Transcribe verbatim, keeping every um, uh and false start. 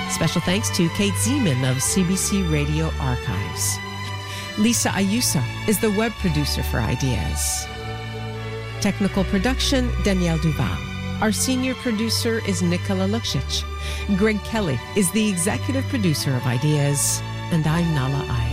Special thanks to Kate Zeman of C B C Radio Archives. Lisa Ayuso is the web producer for Ideas. Technical production, Danielle Duval. Our senior producer is Nicola Luksic. Greg Kelly is the executive producer of Ideas, and I'm Nala Iyer.